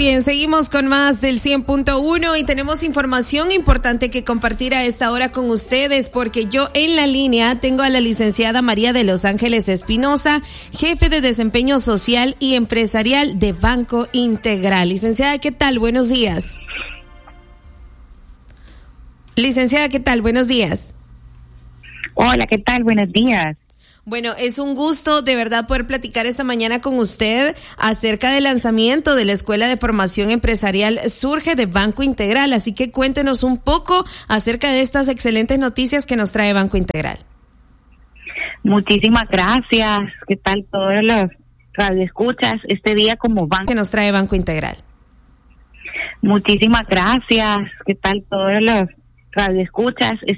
bien, seguimos con más del 100.1 y tenemos información importante que compartir a esta hora con ustedes, porque yo en la línea tengo a la licenciada María de Los Ángeles Espinosa, jefe de desempeño social y empresarial de Banco Integral. Licenciada, ¿qué tal? Buenos días. Licenciada, ¿qué tal? Buenos días. Hola, ¿qué tal? Buenos días. Bueno, es un gusto de verdad poder platicar esta mañana con usted acerca del lanzamiento de la Escuela de Formación Empresarial Surge de Banco Integral. Así que cuéntenos un poco acerca de estas excelentes noticias que nos trae Banco Integral. Muchísimas gracias. ¿Qué tal todos los radioescuchas este día como banco? Que nos trae Banco Integral. Muchísimas gracias. ¿Qué tal todos los radioescuchas